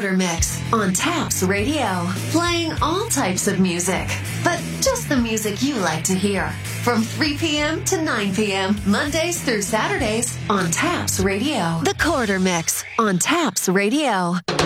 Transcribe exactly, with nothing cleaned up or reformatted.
Quarter Mix on Taps Radio. Playing all types of music, but just the music you like to hear. From three p.m. to nine p.m. Mondays through Saturdays on Taps Radio. The Quarter Mix on Taps Radio.